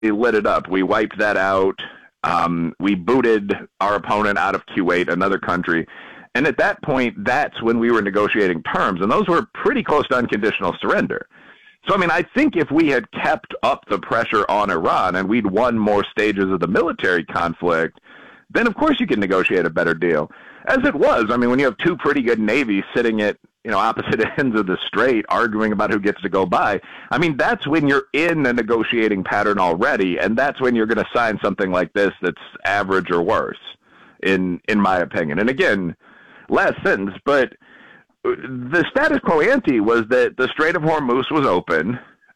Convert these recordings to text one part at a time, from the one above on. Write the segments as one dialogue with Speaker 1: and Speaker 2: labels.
Speaker 1: lit it up. We wiped that out. We booted our opponent out of Kuwait, another country. And at that point, that's when we were negotiating terms. And those were pretty close to unconditional surrender. So, I mean, I think if we had kept up the pressure on Iran and we'd won more stages of the military conflict, then of course you can negotiate a better deal. As it was, I mean, when you have two pretty good navies sitting at, opposite ends of the strait arguing about who gets to go by, I mean, that's when you're in a negotiating pattern already, and that's when you're going to sign something like this that's average or worse, in my opinion. And again, last sentence, but the status quo ante was that the Strait of Hormuz was open.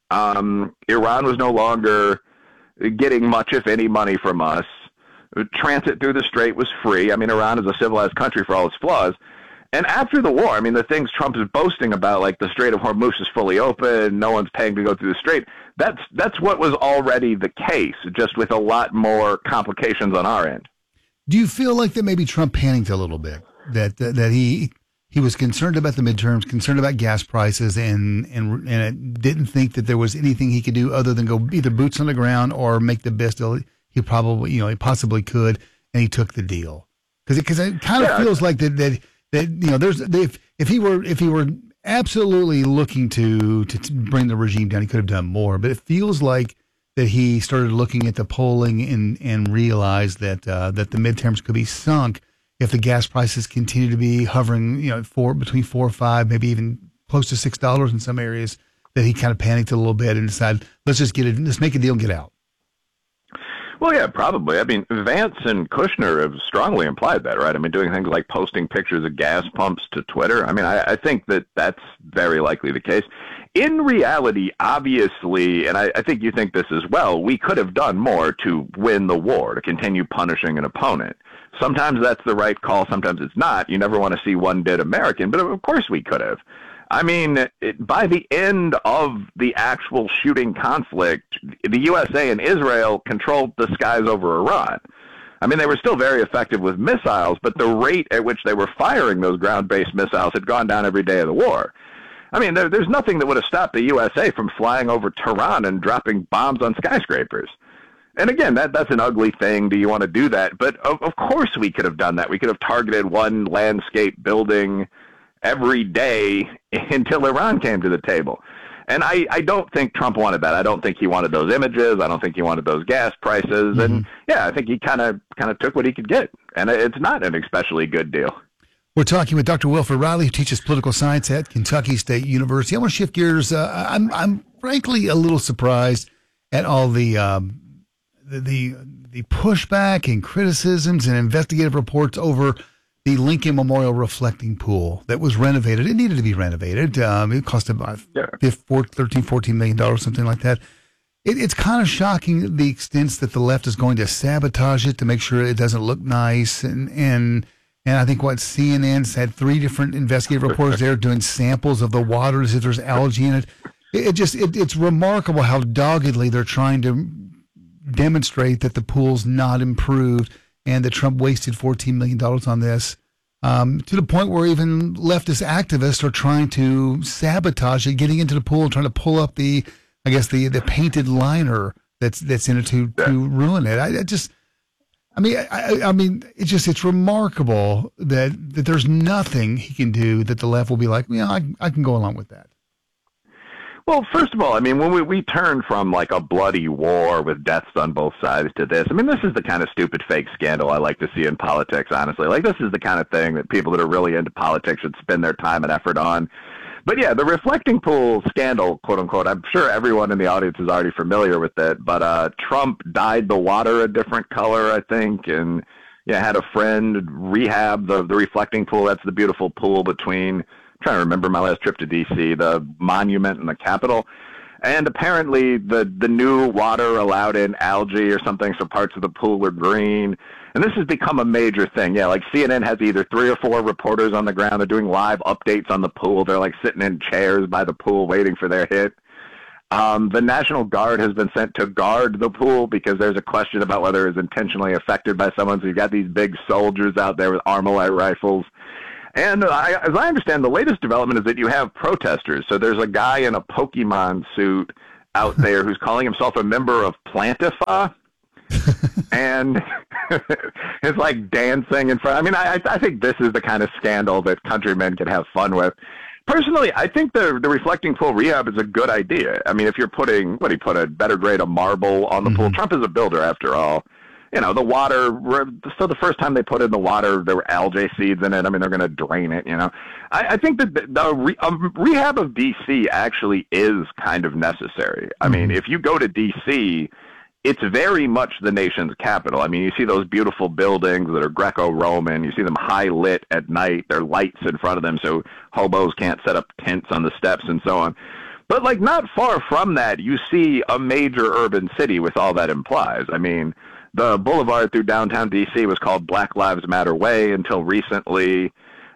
Speaker 1: Iran was no longer getting much, if any, money from us. Transit through the strait was free. I mean, Iran is a civilized country for all its flaws. And after the war, I mean, the things Trump is boasting about, like the Strait of Hormuz is fully open, no one's paying to go through the strait, that's what was already the case, just with a lot more complications on our end.
Speaker 2: Do you feel like that maybe Trump panicked a little bit, that he was concerned about the midterms, concerned about gas prices, and didn't think that there was anything he could do other than go either boots on the ground or make the best deal he possibly could, and he took the deal? Because it kind of feels like that there's if he were absolutely looking to bring the regime down, he could have done more. But it feels like that he started looking at the polling and realized that the midterms could be sunk if the gas prices continue to be hovering, between $4 or $5, maybe even close to $6 in some areas. That he kind of panicked a little bit and decided, let's make a deal and get out.
Speaker 1: Well, yeah, probably. I mean, Vance and Kushner have strongly implied that, right? I mean, doing things like posting pictures of gas pumps to Twitter. I mean, I think that's very likely the case. In reality, obviously, and I think you think this as well, we could have done more to win the war, to continue punishing an opponent. Sometimes that's the right call, sometimes it's not. You never want to see one bit American, but of course we could have. I mean, by the end of the actual shooting conflict, the USA and Israel controlled the skies over Iran. I mean, they were still very effective with missiles, but the rate at which they were firing those ground-based missiles had gone down every day of the war. I mean, there's nothing that would have stopped the USA from flying over Tehran and dropping bombs on skyscrapers. And again, that's an ugly thing. Do you want to do that? But of course we could have done that. We could have targeted one landscape building every day until Iran came to the table. And I don't think Trump wanted that. I don't think he wanted those images. I don't think he wanted those gas prices. Mm-hmm. And yeah, I think he kind of took what he could get. And it's not an especially good deal.
Speaker 2: We're talking with Dr. Wilfred Reilly, who teaches political science at Kentucky State University. I want to shift gears. I'm frankly a little surprised at all the pushback and criticisms and investigative reports over the Lincoln Memorial reflecting pool that was renovated. It needed to be renovated. It cost about $14 million, something like that. It's kind of shocking the extent that the left is going to sabotage it to make sure it doesn't look nice. And I think CNN's had 3 different investigative reporters there doing samples of the water as if there's algae in it. It's remarkable how doggedly they're trying to demonstrate that the pool's not improved and that Trump wasted $14 million on this, to the point where even leftist activists are trying to sabotage it, getting into the pool and trying to pull up the painted liner that's in it to ruin it. It's remarkable that there's nothing he can do that the left will be like, I can go along with that.
Speaker 1: Well, first of all, I mean, when we turn from like a bloody war with deaths on both sides to this, I mean, this is the kind of stupid fake scandal I like to see in politics, honestly. Like, this is the kind of thing that people that are really into politics should spend their time and effort on. But yeah, the reflecting pool scandal, quote unquote, I'm sure everyone in the audience is already familiar with it, but Trump dyed the water a different color, I think, and had a friend rehab the reflecting pool. That's the beautiful pool between, I'm trying to remember my last trip to D.C., the monument and the Capitol. And apparently the new water allowed in algae or something, so parts of the pool are green. And this has become a major thing. Yeah, like CNN has either 3 or 4 reporters on the ground. They're doing live updates on the pool. They're like sitting in chairs by the pool waiting for their hit. The National Guard has been sent to guard the pool because there's a question about whether it's intentionally affected by someone. So you've got these big soldiers out there with Armalite rifles. And as I understand, the latest development is that you have protesters. So there's a guy in a Pokemon suit out there who's calling himself a member of Plantifa. And it's like dancing in front. I mean, I think this is the kind of scandal that countrymen could have fun with. Personally, I think the reflecting pool rehab is a good idea. I mean, if you're putting, he put a better grade of marble on the pool. Trump is a builder, after all. You know, the water, so the first time they put in the water, there were algae seeds in it. I mean, they're going to drain it, you know. I think that the rehab of D.C. actually is kind of necessary. I mean, if you go to D.C., it's very much the nation's capital. I mean, you see those beautiful buildings that are Greco-Roman. You see them high lit at night. There are lights in front of them so hobos can't set up tents on the steps and so on. But, like, not far from that, you see a major urban city with all that implies. I mean, the boulevard through downtown D.C. was called Black Lives Matter Way until recently.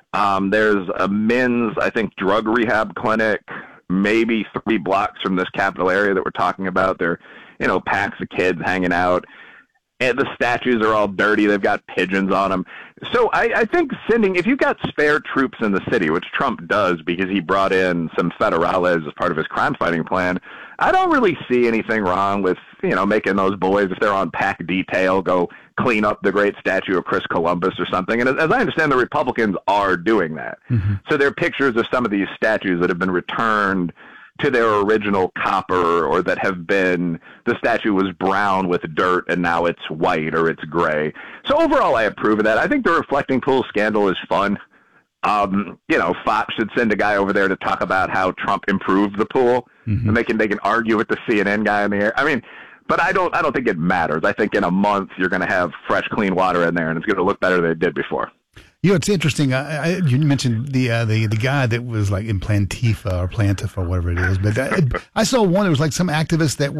Speaker 1: There's a men's, I think, drug rehab clinic maybe 3 blocks from this capital area that we're talking about. There, you know, packs of kids hanging out. And the statues are all dirty. They've got pigeons on them. So I think if you've got spare troops in the city, which Trump does because he brought in some federales as part of his crime-fighting plan, I don't really see anything wrong with, you know, making those boys, if they're on pack detail, go clean up the great statue of Chris Columbus or something. And as I understand, the Republicans are doing that. So there are pictures of some of these statues that have been returned to their original copper, or that have been, the statue was brown with dirt and now it's white or it's gray. So overall, I approve of that. I think the reflecting pool scandal is fun. You know, Fox should send a guy over there to talk about how Trump improved the pool, and they can argue with the CNN guy in the air. I mean, but I don't think it matters. I think in a month you're going to have fresh, clean water in there, and it's going to look better than it did before.
Speaker 2: You know, it's interesting. You mentioned the guy that was like in Plantifa or whatever it is. But I saw one. It was like some activists that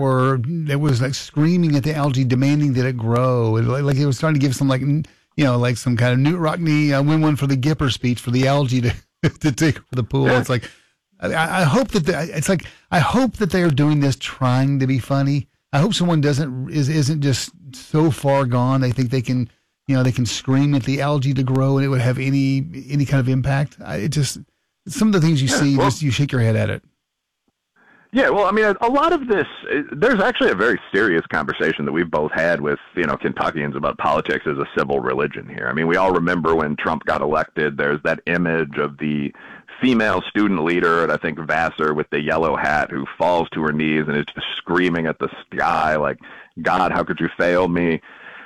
Speaker 2: was like screaming at the algae, demanding that it grow. And like it was trying to give some like some kind of Newt Rockney win one for the Gipper speech for the algae to take over the pool. Yeah. It's like I hope that I hope that they are doing this trying to be funny. I hope someone isn't just so far gone they think they can. You know, they can scream at the algae to grow and it would have any kind of impact. Some of the things you see, you shake your head at it.
Speaker 1: Yeah, well, I mean, a lot of this, there's actually a very serious conversation that we've both had with, you know, Kentuckians about politics as a civil religion here. I mean, we all remember when Trump got elected, there's that image of the female student leader at, I think, Vassar with the yellow hat who falls to her knees and is just screaming at the sky like, God, how could you fail me?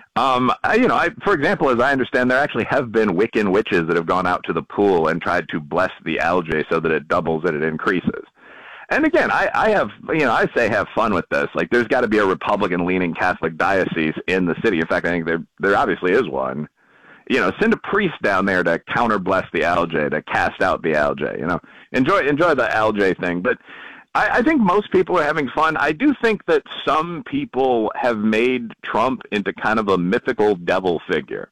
Speaker 1: For example, as I understand, there actually have been Wiccan witches that have gone out to the pool and tried to bless the algae so that it doubles and it increases. And again, I say have fun with this. Like, there's got to be a Republican-leaning Catholic diocese in the city. In fact, I think there obviously is one. You know, send a priest down there to counter-bless the algae, to cast out the algae. You know, enjoy the algae thing, but. I think most people are having fun. I do think that some people have made Trump into kind of a mythical devil figure.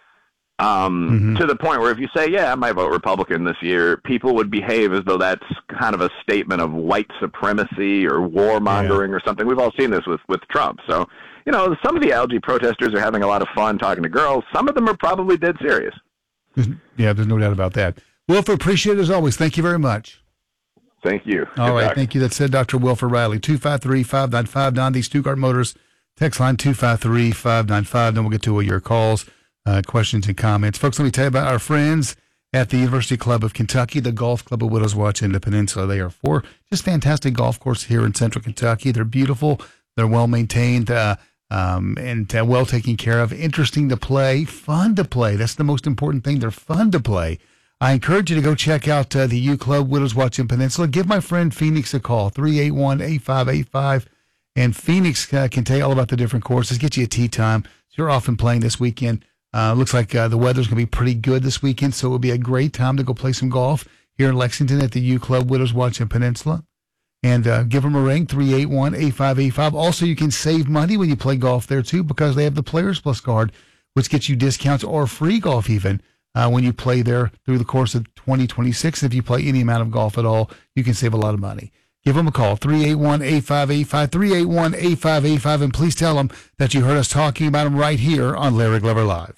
Speaker 1: To the point where if you say, yeah, I might vote Republican this year, people would behave as though that's kind of a statement of white supremacy or warmongering or something. We've all seen this with Trump. So, you know, some of the algae protesters are having a lot of fun talking to girls. Some of them are probably dead serious.
Speaker 2: Yeah, there's no doubt about that. Wilford, appreciate it as always. Thank you very much.
Speaker 1: Thank you.
Speaker 2: All right, thank you. That said Dr. Wilford Riley, 253-595-9, the Stuttgart Motors text line 253-595. Then we'll get to your calls, questions, and comments. Folks, let me tell you about our friends at the University Club of Kentucky, the Golf Club of Widows Watch in the Peninsula. They are 4 just fantastic golf courses here in central Kentucky. They're beautiful. They're well-maintained and well taken care of. Interesting to play, fun to play. That's the most important thing. They're fun to play. I encourage you to go check out the U Club Widows Watch in Peninsula. Give my friend Phoenix a call, 381-8585. And Phoenix can tell you all about the different courses, get you a tee time. So you're often playing this weekend. Looks like the weather's going to be pretty good this weekend, so it will be a great time to go play some golf here in Lexington at the U Club Widows Watch in Peninsula. And give them a ring, 381-8585. Also, you can save money when you play golf there, too, because they have the Players Plus card, which gets you discounts or free golf even. When you play there through the course of 2026. If you play any amount of golf at all, you can save a lot of money. Give them a call, 381-8585, 381-8585, and please tell them that you heard us talking about them right here on Larry Glover Live.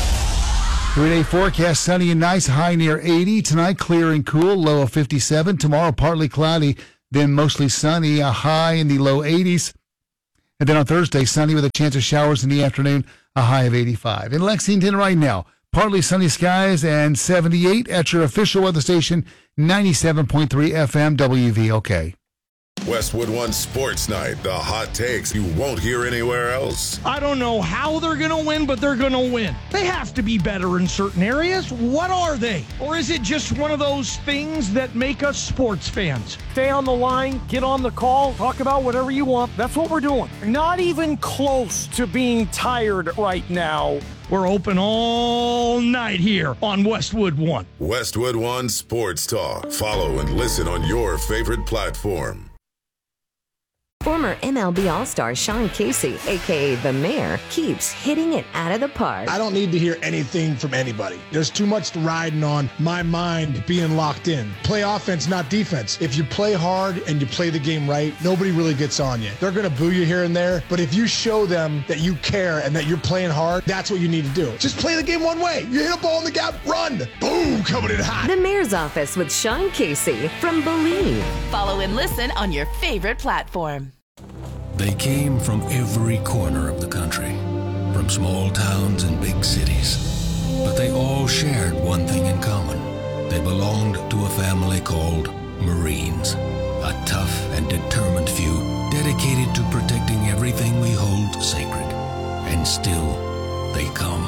Speaker 2: 3-day forecast, sunny and nice, high near 80. Tonight, clear and cool, low of 57. Tomorrow, partly cloudy, then mostly sunny, a high in the low 80s. And then on Thursday, sunny with a chance of showers in the afternoon, a high of 85. In Lexington right now, partly sunny skies and 78 at your official weather station, 97.3 FM WVLK.
Speaker 3: Westwood One Sports Night, the hot takes you won't hear anywhere else.
Speaker 4: I don't know how they're going to win, but they're going to win. They have to be better in certain areas. What are they? Or is it just one of those things that make us sports fans? Stay on the line, get on the call, talk about whatever you want. That's what we're doing. Not even close to being tired right now. We're open all night here on Westwood One.
Speaker 3: Westwood One Sports Talk. Follow and listen on your favorite platform.
Speaker 5: Former MLB All-Star Sean Casey, a.k.a. The Mayor, keeps hitting it out of the park.
Speaker 6: I don't need to hear anything from anybody. There's too much riding on my mind being locked in. Play offense, not defense. If you play hard and you play the game right, nobody really gets on you. They're going to boo you here and there, but if you show them that you care and that you're playing hard, that's what you need to do. Just play the game one way. You hit a ball in the gap, run. Boom, coming in hot.
Speaker 5: The Mayor's Office with Sean Casey from Believe.
Speaker 7: Follow and listen on your favorite platform.
Speaker 8: They came from every corner of the country, from small towns and big cities. But they all shared one thing in common. They belonged to a family called Marines, a tough and determined few dedicated to protecting everything we hold sacred. And still, they come.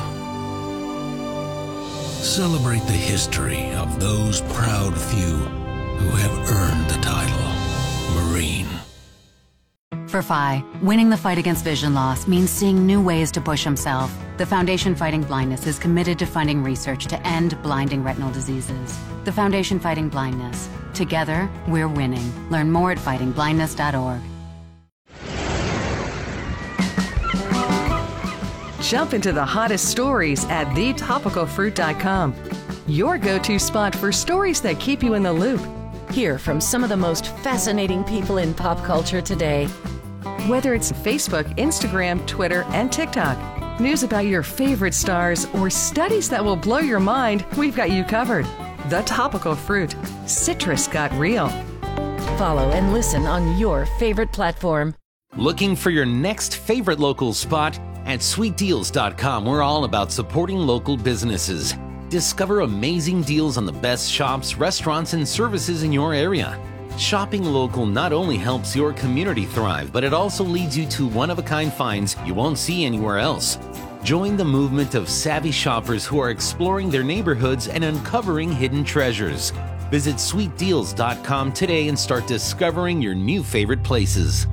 Speaker 8: Celebrate the history of those proud few who have earned the title Marine.
Speaker 9: For Phi, winning the fight against vision loss means seeing new ways to push himself. The Foundation Fighting Blindness is committed to funding research to end blinding retinal diseases. The Foundation Fighting Blindness. Together, we're winning. Learn more at fightingblindness.org.
Speaker 10: Jump into the hottest stories at thetopicalfruit.com. Your go-to spot for stories that keep you in the loop.
Speaker 7: Hear from some of the most fascinating people in pop culture today.
Speaker 10: Whether it's Facebook, Instagram, Twitter, and TikTok, news about your favorite stars, or studies that will blow your mind, we've got you covered. The Topical Fruit. Citrus got real.
Speaker 7: Follow and listen on your favorite platform.
Speaker 11: Looking for your next favorite local spot? At sweetdeals.com, we're all about supporting local businesses. Discover amazing deals on the best shops, restaurants, and services in your area. Shopping local not only helps your community thrive, but it also leads you to one-of-a-kind finds you won't see anywhere else. Join the movement of savvy shoppers who are exploring their neighborhoods and uncovering hidden treasures. Visit sweetdeals.com today and start discovering your new favorite places.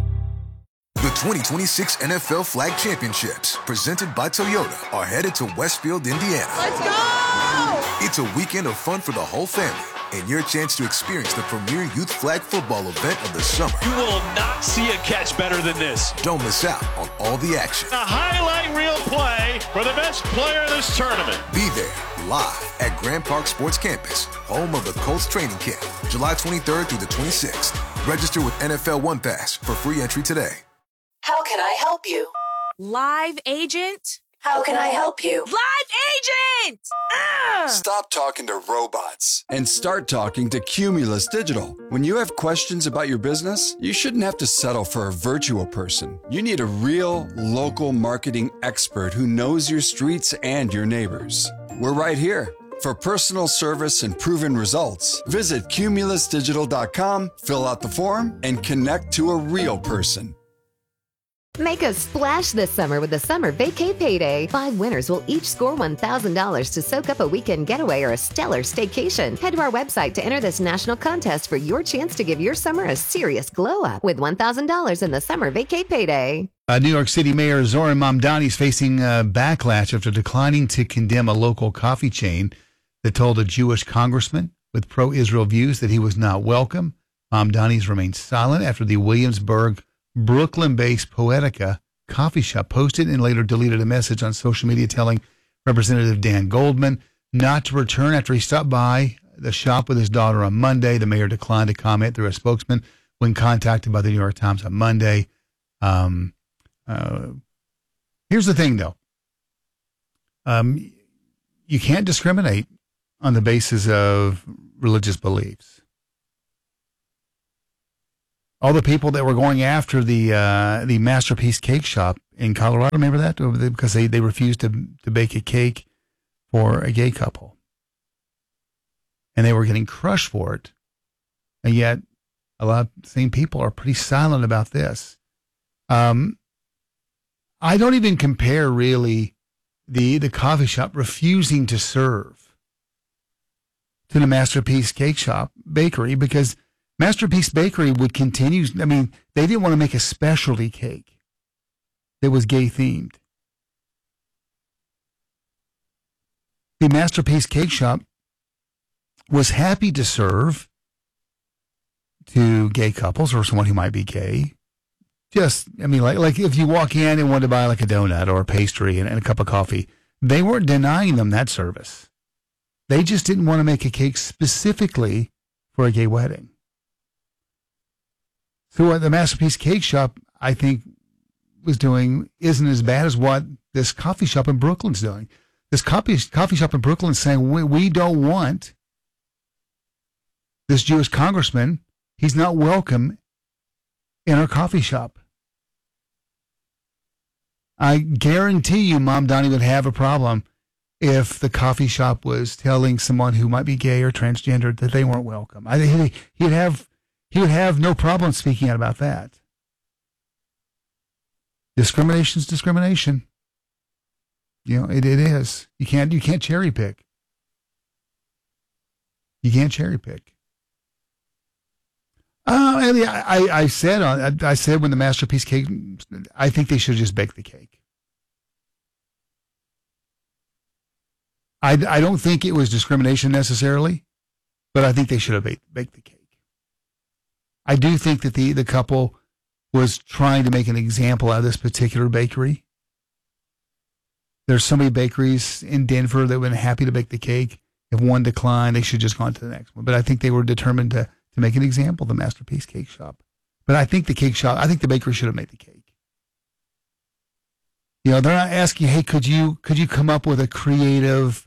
Speaker 12: The 2026 NFL Flag Championships, presented by Toyota, are headed to Westfield, Indiana.
Speaker 13: Let's go!
Speaker 12: It's a weekend of fun for the whole family and your chance to experience the premier youth flag football event of the summer.
Speaker 14: You will not see a catch better than this.
Speaker 12: Don't miss out on all the action.
Speaker 14: A highlight reel play for the best player in this tournament.
Speaker 12: Be there live at Grand Park Sports Campus, home of the Colts training camp, July 23rd through the 26th. Register with NFL One Pass for free entry today.
Speaker 7: How can I help you?
Speaker 15: Live agent?
Speaker 7: How can I help you?
Speaker 15: Live agent!
Speaker 16: Stop talking to robots and start talking to Cumulus Digital. When you have questions about your business, you shouldn't have to settle for a virtual person. You need a real, local marketing expert who knows your streets and your neighbors. We're right here. For personal service and proven results, visit cumulusdigital.com, fill out the form, and connect to a real person.
Speaker 5: Make a splash this summer with the Summer Vacay Payday. 5 winners will each score $1,000 to soak up a weekend getaway or a stellar staycation. Head to our website to enter this national contest for your chance to give your summer a serious glow up with $1,000 in the Summer Vacay Payday.
Speaker 2: New York City Mayor Zohran Mamdani is facing backlash after declining to condemn a local coffee chain that told a Jewish congressman with pro-Israel views that he was not welcome. Mamdani's remained silent after the Williamsburg, Brooklyn-based Poetica coffee shop posted and later deleted a message on social media telling Representative Dan Goldman not to return after he stopped by the shop with his daughter on Monday. The mayor declined to comment through a spokesman when contacted by the New York Times on Monday. Here's the thing, though. You can't discriminate on the basis of religious beliefs. All the people that were going after the Masterpiece Cake Shop in Colorado, remember that? Because they refused to bake a cake for a gay couple. And they were getting crushed for it. And yet, a lot of the same people are pretty silent about this. I don't even compare, really, the coffee shop refusing to serve to the Masterpiece Cake Shop Bakery, because Masterpiece Bakery would continue. I mean, they didn't want to make a specialty cake that was gay themed. The Masterpiece Cake Shop was happy to serve to gay couples or someone who might be gay. Just, I mean, like if you walk in and want to buy like a donut or a pastry and a cup of coffee, they weren't denying them that service. They just didn't want to make a cake specifically for a gay wedding. So what the Masterpiece Cake Shop, I think, was doing isn't as bad as what this coffee shop in Brooklyn's doing. This coffee shop in Brooklyn is saying, we don't want this Jewish congressman. He's not welcome in our coffee shop. I guarantee you Mom Donnie would have a problem if the coffee shop was telling someone who might be gay or transgender that they weren't welcome. I think he would have no problem speaking out about that. Discrimination's discrimination. You know, it is. You can't cherry pick. You can't cherry pick. I said when the Masterpiece Cake, I think they should just bake the cake. I don't think it was discrimination necessarily, but I think they should have baked the cake. I do think that the couple was trying to make an example out of this particular bakery. There's so many bakeries in Denver that would have been happy to bake the cake. If one declined, they should just go on to the next one. But I think they were determined to make an example of the Masterpiece Cake Shop. But I think the bakery should have made the cake. You know, they're not asking, hey, could you come up with a creative,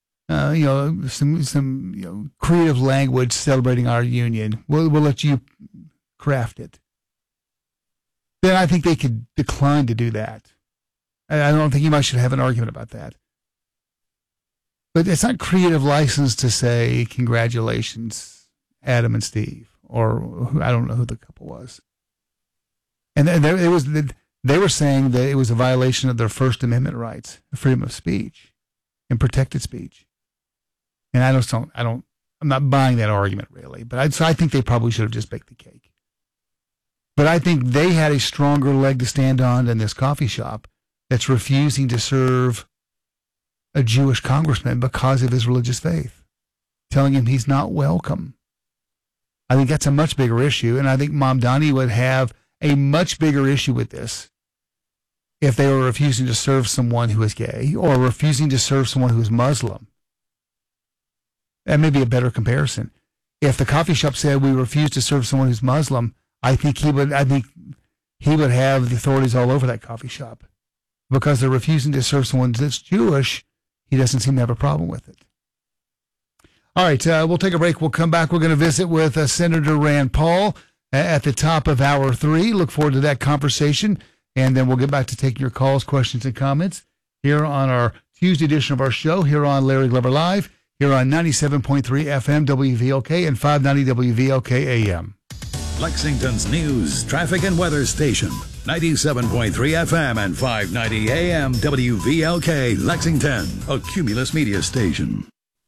Speaker 2: some creative language celebrating our union? We'll let you craft it. Then I think they could decline to do that. I don't think you might should have an argument about that. But it's not creative license to say, congratulations, Adam and Steve, or I don't know who the couple was. And they were saying that it was a violation of their First Amendment rights, freedom of speech and protected speech. And I'm not buying that argument really, but I think they probably should have just baked the cake. But I think they had a stronger leg to stand on than this coffee shop that's refusing to serve a Jewish congressman because of his religious faith, telling him he's not welcome. I think that's a much bigger issue, and I think Mom Donnie would have a much bigger issue with this if they were refusing to serve someone who is gay or refusing to serve someone who is Muslim. That may be a better comparison. If the coffee shop said we refuse to serve someone who's Muslim, I think he would have the authorities all over that coffee shop. Because they're refusing to serve someone that's Jewish, he doesn't seem to have a problem with it. All right, we'll take a break. We'll come back. We're going to visit with Senator Rand Paul at the top of hour 3. Look forward to that conversation. And then we'll get back to taking your calls, questions, and comments here on our Tuesday edition of our show, here on Larry Glover Live, here on 97.3 FM WVLK and 590 WVLK AM.
Speaker 13: Lexington's news, traffic, and weather station. 97.3 FM and 590 AM WVLK Lexington, a Cumulus media station.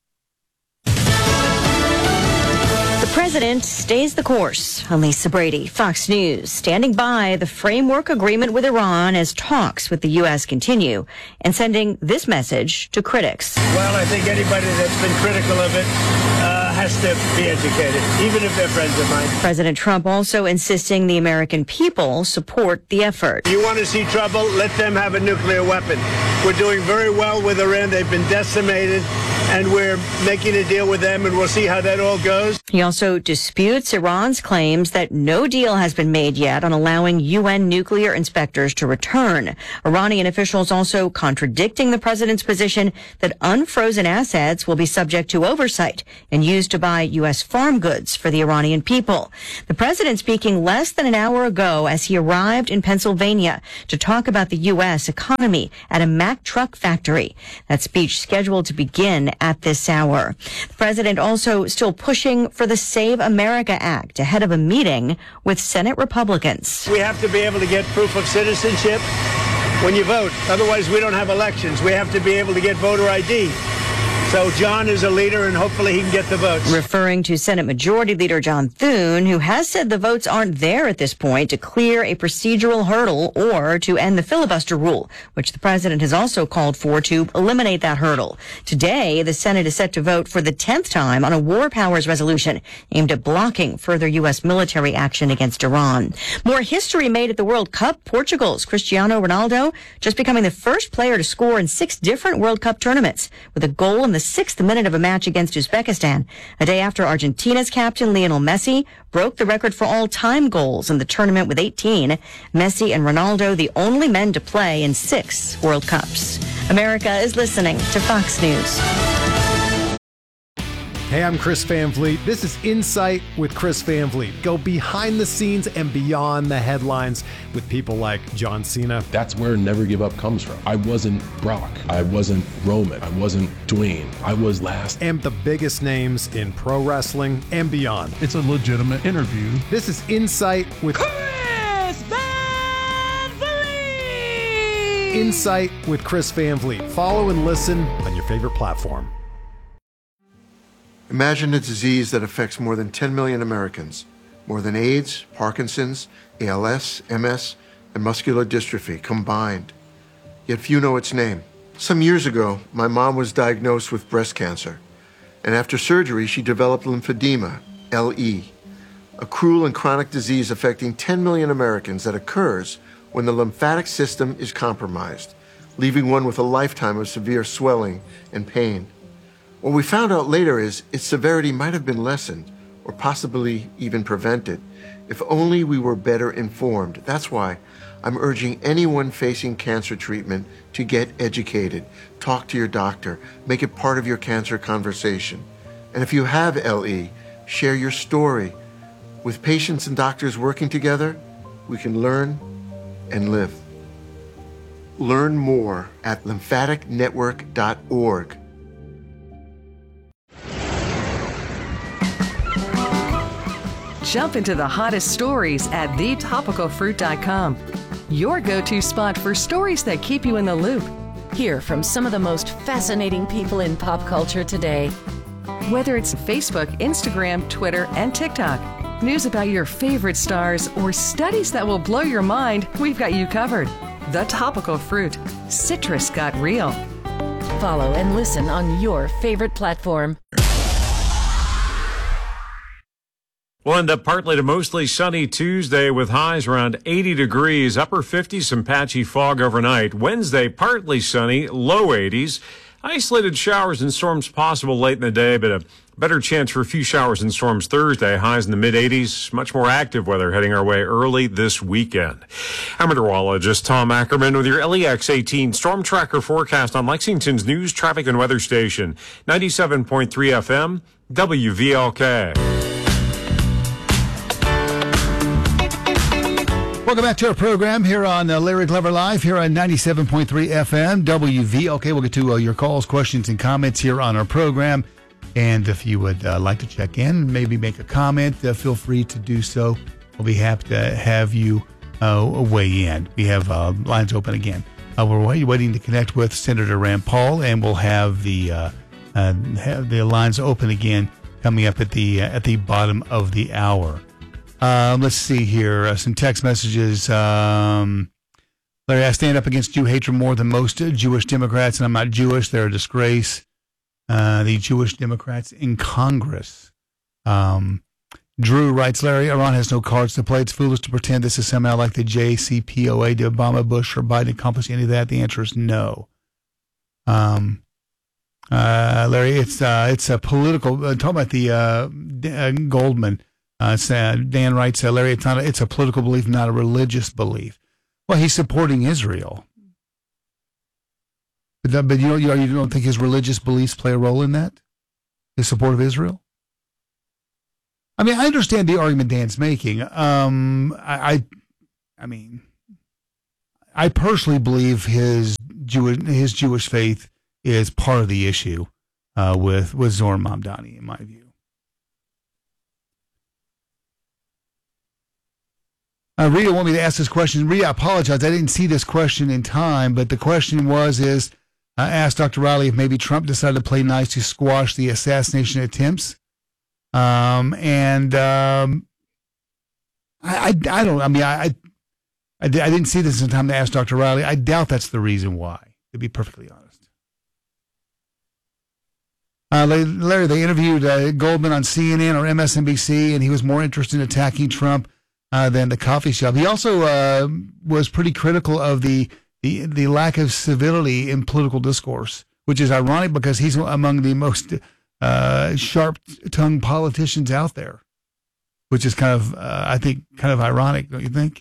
Speaker 17: The president stays the course. Elisa Brady, Fox News, standing by the framework agreement with Iran as talks with the U.S. continue and sending this message to critics.
Speaker 18: Well, I think anybody that's been critical of it has to be educated, even if they're friends of mine.
Speaker 17: President Trump also insisting the American people support the effort.
Speaker 18: You want to see trouble? Let them have a nuclear weapon. We're doing very well with Iran. They've been decimated. and we're making a deal with them, and we'll see how that all goes.
Speaker 17: He also disputes Iran's claims that no deal has been made yet on allowing UN nuclear inspectors to return. Iranian officials also contradicting the president's position that unfrozen assets will be subject to oversight and used to buy U.S. farm goods for the Iranian people. The president speaking less than an hour ago as he arrived in Pennsylvania to talk about the U.S. economy at a Mack truck factory. That speech scheduled to begin at this hour. The president also still pushing for the Save America Act ahead of a meeting with Senate Republicans.
Speaker 18: We have to be able to get proof of citizenship when you vote. Otherwise, we don't have elections. We have to be able to get voter ID. So John is a leader, and hopefully he can get the votes.
Speaker 17: Referring to Senate Majority Leader John Thune, who has said the votes aren't there at this point to clear a procedural hurdle or to end the filibuster rule, which the president has also called for to eliminate that hurdle. Today, the Senate is set to vote for the 10th time on a war powers resolution aimed at blocking further U.S. military action against Iran. More history made at the World Cup. Portugal's Cristiano Ronaldo just becoming the first player to score in 6 different World Cup tournaments with a goal in the 6th minute of a match against Uzbekistan, a day after Argentina's captain Lionel Messi broke the record for all-time goals in the tournament with 18. Messi and Ronaldo, the only men to play in 6 World Cups. America is listening to Fox News.
Speaker 19: Hey, I'm Chris Van Vliet. This is Insight with Chris Van Vliet. Go behind the scenes and beyond the headlines with people like John Cena.
Speaker 20: That's where Never Give Up comes from. I wasn't Brock. I wasn't Roman. I wasn't Dwayne. I was last.
Speaker 19: And the biggest names in pro wrestling and beyond.
Speaker 21: It's a legitimate interview.
Speaker 19: This is Insight with
Speaker 4: Chris Van Vliet!
Speaker 19: Insight with Chris Van Vliet. Follow and listen on your favorite platform.
Speaker 22: Imagine a disease that affects more than 10 million Americans, more than AIDS, Parkinson's, ALS, MS, and muscular dystrophy combined. Yet few know its name. Some years ago, my mom was diagnosed with breast cancer, and after surgery, she developed lymphedema, LE, a cruel and chronic disease affecting 10 million Americans that occurs when the lymphatic system is compromised, leaving one with a lifetime of severe swelling and pain. What we found out later is its severity might have been lessened or possibly even prevented if only we were better informed. That's why I'm urging anyone facing cancer treatment to get educated. Talk to your doctor. Make it part of your cancer conversation. And if you have LE, share your story. With patients and doctors working together, we can learn and live. Learn more at lymphaticnetwork.org.
Speaker 10: Jump into the hottest stories at thetopicalfruit.com. Your go-to spot for stories that keep you in the loop.
Speaker 7: Hear from some of the most fascinating people in pop culture today.
Speaker 10: Whether it's Facebook, Instagram, Twitter, and TikTok, news about your favorite stars, or studies that will blow your mind, we've got you covered. The Topical Fruit. Citrus got real.
Speaker 7: Follow and listen on your favorite platform.
Speaker 23: We'll end up partly to mostly sunny Tuesday with highs around 80 degrees, upper 50s, some patchy fog overnight. Wednesday, partly sunny, low 80s. Isolated showers and storms possible late in the day, but a better chance for a few showers and storms Thursday. Highs in the mid-80s. Much more active weather heading our way early this weekend. I'm meteorologist Tom Ackerman with your LEX 18 Storm Tracker forecast on Lexington's news, traffic, and weather station. 97.3 FM, WVLK.
Speaker 2: Welcome back to our program here on Larry Glover Live here on 97.3 FM WVLK. We'll get to your calls, questions, and comments here on our program. And if you would like to check in, maybe make a comment, feel free to do so. We'll be happy to have you weigh in. We have lines open again. We're waiting to connect with Senator Rand Paul, and we'll have the lines open again coming up at the bottom of the hour. Let's see here. Some text messages. Larry, I stand up against Jew hatred more than most Jewish Democrats, and I'm not Jewish. They're a disgrace. The Jewish Democrats in Congress. Drew writes, Larry, Iran has no cards to play. It's foolish to pretend this is somehow like the JCPOA. Did Obama, Bush, or Biden accomplish any of that? The answer is no. Larry, it's a political. Talking about the Goldman. Dan writes, Larry, it's a political belief, not a religious belief. Well, he's supporting Israel, but you don't think his religious beliefs play a role in that? His support of Israel? I mean, I understand the argument Dan's making. I personally believe his Jewish faith is part of the issue with Zohran Mamdani, in my view. Rita wanted me to ask this question. Rita, I apologize. I didn't see this question in time, but the question was asked Dr. Riley if maybe Trump decided to play nice to squash the assassination attempts. I didn't see this in time to ask Dr. Riley. I doubt that's the reason why, to be perfectly honest. Larry, they interviewed Goldman on CNN or MSNBC, and he was more interested in attacking Trump than the coffee shop. He also was pretty critical of the lack of civility in political discourse, which is ironic because he's among the most sharp-tongued politicians out there, which is kind of, I think, kind of ironic, don't you think?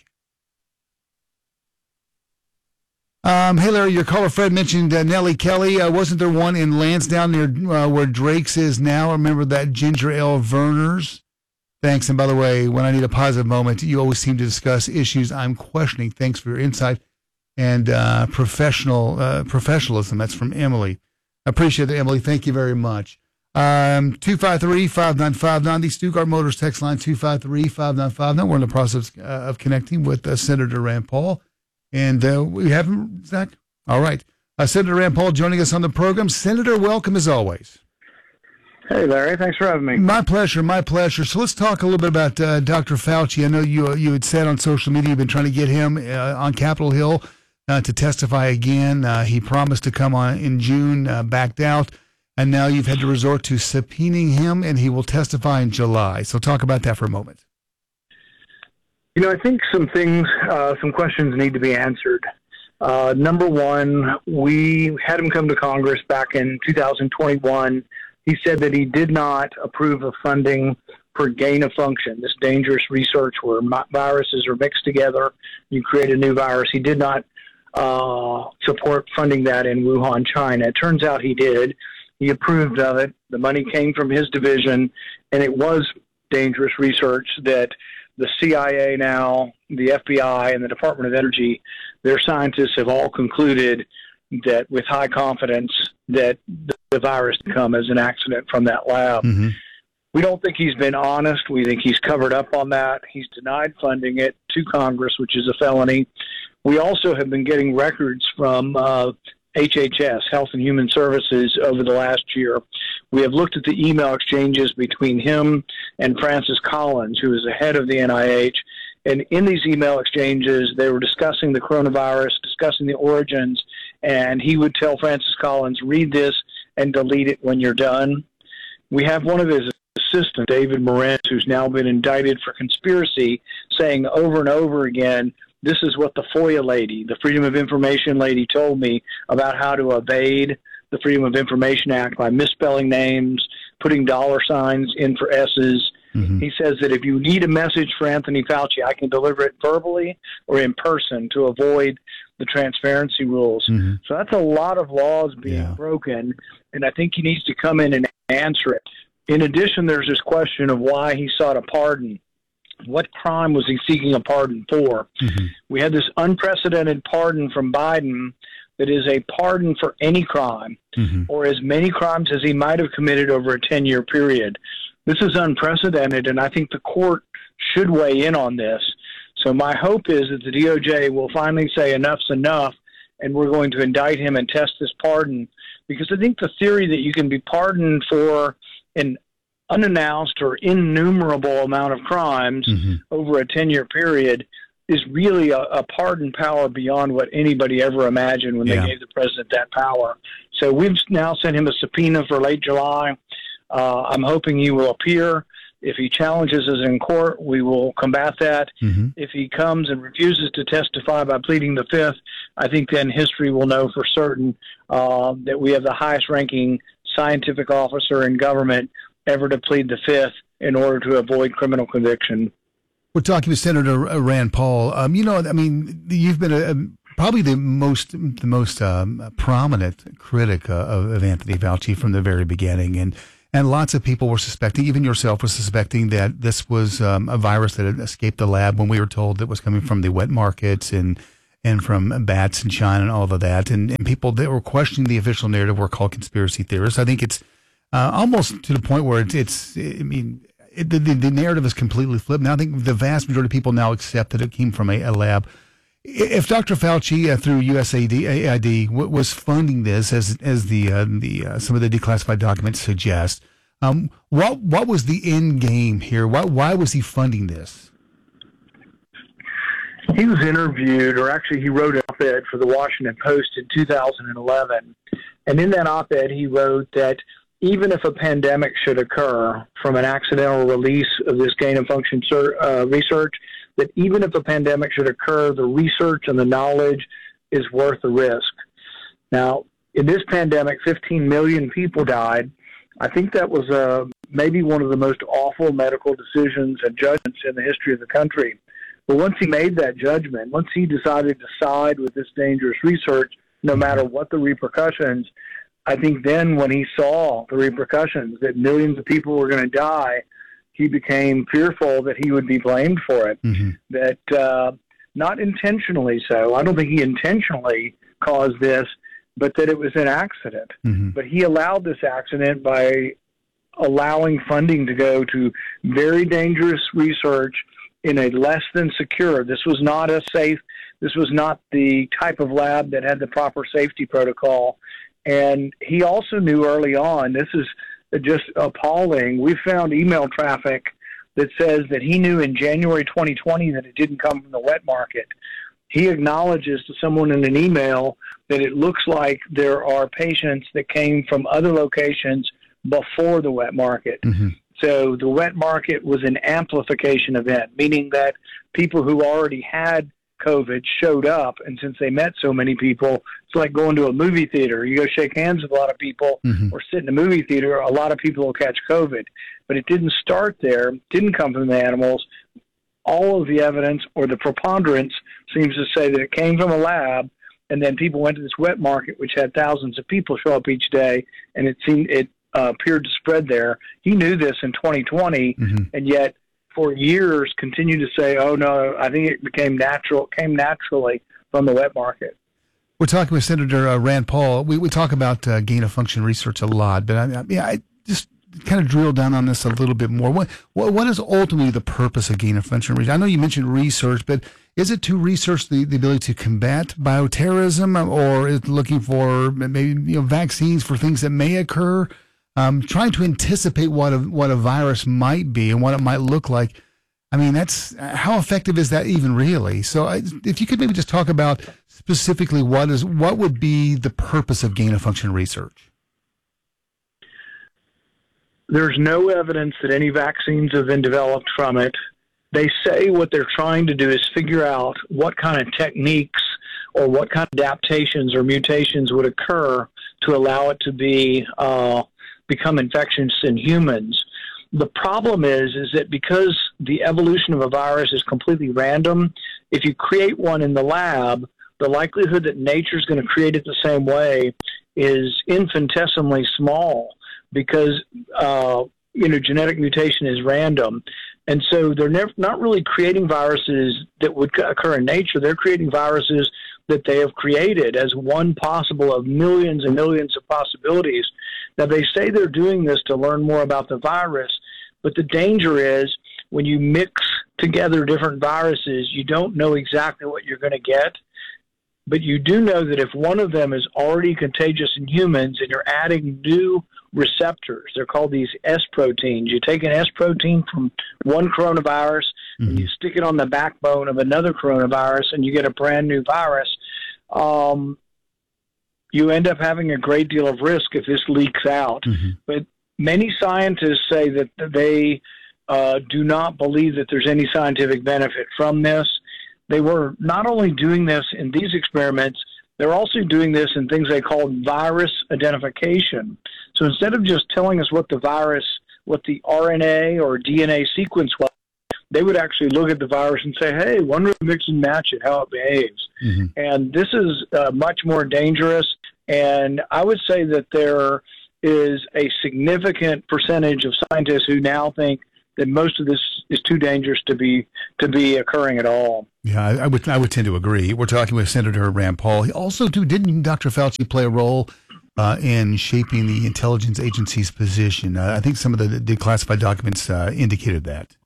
Speaker 2: Hey, Larry, your caller Fred mentioned Nellie Kelly. Wasn't there one in Lansdowne near where Drake's is now? Remember that Ginger Ale Verner's? Thanks. And by the way, when I need a positive moment, you always seem to discuss issues I'm questioning. Thanks for your insight and professionalism. That's from Emily. I appreciate that, Emily. Thank you very much. 253-5959, the Stuttgart Motors text line, 253-5959. We're in the process of connecting with Senator Rand Paul. And we have him, Zach? All right. Senator Rand Paul joining us on the program. Senator, welcome as always.
Speaker 1: Hey, Larry. Thanks for having me.
Speaker 2: My pleasure. My pleasure. So let's talk a little bit about Dr. Fauci. I know you had said on social media you've been trying to get him on Capitol Hill to testify again. He promised to come on in June, backed out, and now you've had to resort to subpoenaing him, and he will testify in July. So talk about that for a moment.
Speaker 1: You know, I think some questions need to be answered. Number one, we had him come to Congress back in 2021. He said that he did not approve of funding for gain of function, this dangerous research where viruses are mixed together, you create a new virus. He did not support funding that in Wuhan, China. It turns out he did. He approved of it. The money came from his division, and it was dangerous research that the CIA now, the FBI, and the Department of Energy, their scientists have all concluded that with high confidence that the virus had come as an accident from that lab. Mm-hmm. We don't think he's been honest. We think he's covered up on that. He's denied funding it to Congress, which is a felony. We also have been getting records from HHS, Health and Human Services, over the last year. We have looked at the email exchanges between him and Francis Collins, who is the head of the NIH. And in these email exchanges, they were discussing the coronavirus, discussing the origins, and he would tell Francis Collins, read this and delete it when you're done. We have one of his assistants, David Morenz, who's now been indicted for conspiracy, saying over and over again, this is what the FOIA lady, the Freedom of Information lady, told me about how to evade the Freedom of Information Act by misspelling names, putting dollar signs in for S's. Mm-hmm. He says that if you need a message for Anthony Fauci, I can deliver it verbally or in person to avoid the transparency rules. Mm-hmm. So that's a lot of laws being broken, and I think he needs to come in and answer it. In addition, there's this question of why he sought a pardon. What crime was he seeking a pardon for? Mm-hmm. We had this unprecedented pardon from Biden that is a pardon for any crime, mm-hmm. or as many crimes as he might have committed over a 10-year period. This is unprecedented, and I think the court should weigh in on this. So my hope is that the DOJ will finally say enough's enough, and we're going to indict him and test this pardon. Because I think the theory that you can be pardoned for an unannounced or innumerable amount of crimes mm-hmm. over a 10-year period is really a pardon power beyond what anybody ever imagined when they gave the president that power. So we've now sent him a subpoena for late July. I'm hoping he will appear. If he challenges us in court, we will combat that. Mm-hmm. If he comes and refuses to testify by pleading the fifth, I think then history will know for certain that we have the highest-ranking scientific officer in government ever to plead the fifth in order to avoid criminal conviction.
Speaker 2: We're talking with Senator Rand Paul. You've been probably the most prominent critic of Anthony Fauci from the very beginning, and lots of people were suspecting, even yourself was suspecting, that this was a virus that had escaped the lab when we were told it was coming from the wet markets and from bats in China and all of that. And people that were questioning the official narrative were called conspiracy theorists. I think it's almost to the point where the narrative is completely flipped. Now I think the vast majority of people now accept that it came from a lab. If Dr. Fauci through USAID was funding this, as the some of the declassified documents suggest, what was the end game here? Why was he funding this?
Speaker 1: He was interviewed, or actually he wrote an op-ed for the Washington Post in 2011. And in that op-ed, he wrote that even if a pandemic should occur from an accidental release of this gain-of-function research, that even if a pandemic should occur, the research and the knowledge is worth the risk. Now, in this pandemic, 15 million people died. I think that was maybe one of the most awful medical decisions and judgments in the history of the country. But once he made that judgment, once he decided to side with this dangerous research, no matter what the repercussions, I think then when he saw the repercussions, that millions of people were going to die, he became fearful that he would be blamed for it, that not intentionally so. I don't think he intentionally caused this, but that it was an accident. But he allowed this accident by allowing funding to go to very dangerous research in a less than secure. This was not this was not the type of lab that had the proper safety protocol. And he also knew early on, this is just appalling. We found email traffic that says that he knew in January 2020 that it didn't come from the wet market. He acknowledges to someone in an email that it looks like there are patients that came from other locations before the wet market. So the wet market was an amplification event, meaning that people who already had COVID showed up, and since they met so many people, it's like going to a movie theater. You go shake hands with a lot of people or sit in a movie theater, a lot of people will catch COVID. But it didn't start there, didn't come from the animals. All of the evidence, or the preponderance, seems to say that it came from a lab, and then people went to this wet market, which had thousands of people show up each day, and it appeared to spread there. He knew this in 2020, and yet for years continued to say, oh, no, I think it came naturally from the wet market.
Speaker 2: We're talking with Senator Rand Paul. We talk about gain-of-function research a lot, but I just kind of drill down on this a little bit more. What is ultimately the purpose of gain-of-function research? I know you mentioned research, but is it to research the ability to combat bioterrorism, or is it looking for maybe vaccines for things that may occur? Trying to anticipate what a virus might be and what it might look like. I mean, that's how effective is that even really? So if you could maybe just talk about specifically what would be the purpose of gain-of-function research?
Speaker 1: There's no evidence that any vaccines have been developed from it. They say what they're trying to do is figure out what kind of techniques or what kind of adaptations or mutations would occur to allow it to become infectious in humans. The problem is that because the evolution of a virus is completely random, if you create one in the lab, the likelihood that nature's going to create it the same way is infinitesimally small, because genetic mutation is random. And so they're not really creating viruses that would occur in nature. They're creating viruses that they have created as one possible of millions and millions of possibilities. Now, they say they're doing this to learn more about the virus, but the danger is when you mix together different viruses, you don't know exactly what you're going to get. But you do know that if one of them is already contagious in humans and you're adding new receptors, they're called these S proteins. You take an S protein from one coronavirus and you stick it on the backbone of another coronavirus and you get a brand new virus. You end up having a great deal of risk if this leaks out. But many scientists say that they do not believe that there's any scientific benefit from this. They were not only doing this in these experiments, they're also doing this in things they call virus identification. So instead of just telling us what the RNA or DNA sequence was, they would actually look at the virus and say, hey, wonder if mix and match it, how it behaves. Mm-hmm. And this is much more dangerous. And I would say that there is a significant percentage of scientists who now think that most of this is too dangerous to be occurring at all.
Speaker 2: Yeah, I would tend to agree. We're talking with Senator Rand Paul. He also, too, didn't Dr. Fauci play a role in shaping the intelligence agency's position? I think some of the declassified documents indicated that.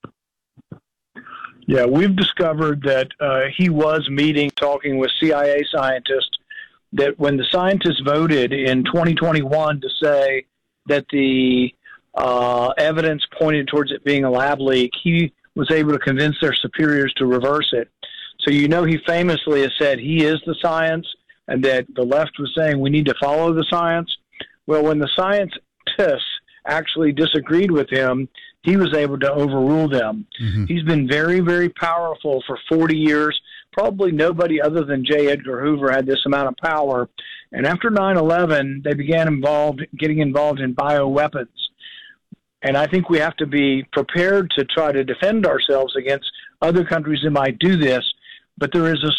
Speaker 1: Yeah, we've discovered that he was talking with CIA scientists, that when the scientists voted in 2021 to say that the evidence pointed towards it being a lab leak, he was able to convince their superiors to reverse it. So he famously has said he is the science, and that the left was saying we need to follow the science. Well, when the scientists actually disagreed with him, he was able to overrule them. Mm-hmm. He's been very, very powerful for 40 years. Probably nobody other than J. Edgar Hoover had this amount of power. And after 9/11, they began getting involved in bioweapons. And I think we have to be prepared to try to defend ourselves against other countries that might do this. But there is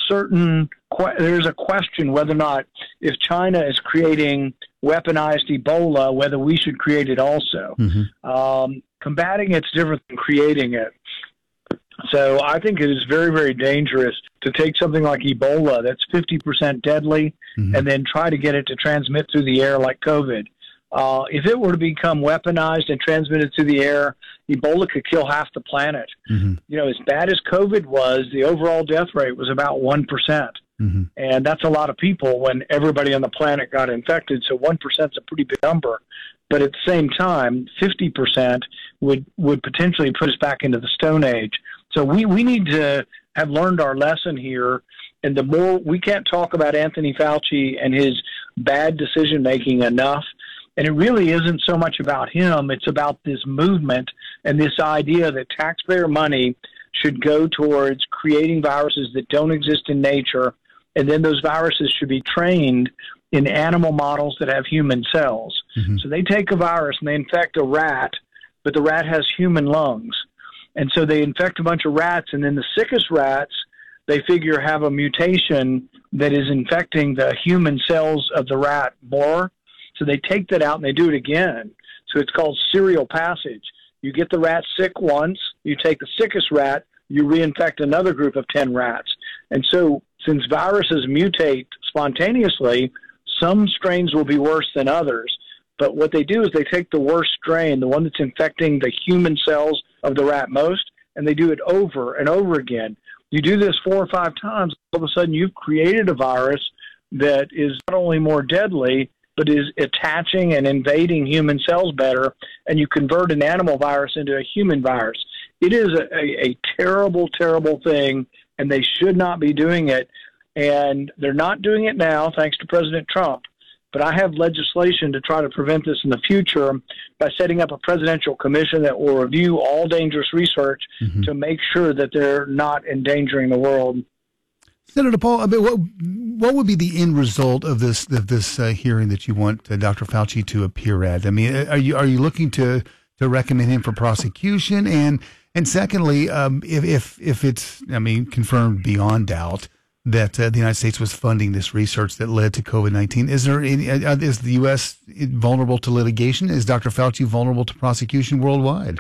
Speaker 1: a question whether or not, if China is creating weaponized Ebola, whether we should create it also. Mm-hmm. Combating it's different than creating it. So I think it is very, very dangerous to take something like Ebola that's 50% deadly, mm-hmm. and then try to get it to transmit through the air like COVID. If it were to become weaponized and transmitted through the air, Ebola could kill half the planet. Mm-hmm. As bad as COVID was, the overall death rate was about 1%. Mm-hmm. And that's a lot of people when everybody on the planet got infected. So 1% is a pretty big number. But at the same time, 50% would potentially put us back into the Stone Age. So we need to have learned our lesson here. And the more we can't talk about Anthony Fauci and his bad decision-making enough. And it really isn't so much about him. It's about this movement and this idea that taxpayer money should go towards creating viruses that don't exist in nature. And then those viruses should be trained in animal models that have human cells. Mm-hmm. So they take a virus and they infect a rat, but the rat has human lungs. And so they infect a bunch of rats, and then the sickest rats, they figure, have a mutation that is infecting the human cells of the rat more. So they take that out and they do it again. So it's called serial passage. You get the rat sick once, you take the sickest rat, you reinfect another group of 10 rats. And so since viruses mutate spontaneously, some strains will be worse than others. But what they do is they take the worst strain, the one that's infecting the human cells of the rat most, and they do it over and over again. You do this 4 or 5 times, all of a sudden you've created a virus that is not only more deadly, but is attaching and invading human cells better, and you convert an animal virus into a human virus. It is a terrible, terrible thing, and they should not be doing it. And they're not doing it now, thanks to President Trump. But I have legislation to try to prevent this in the future by setting up a presidential commission that will review all dangerous research mm-hmm. to make sure that they're not endangering the world.
Speaker 2: Senator Paul, I mean, what would be the end result of this hearing that you want Dr. Fauci to appear at? I mean, are you looking to recommend him for prosecution? And secondly, if it's, I mean, confirmed beyond doubt that the United States was funding this research that led to COVID-19, is the U.S. vulnerable to litigation? Is Dr. Fauci vulnerable to prosecution worldwide?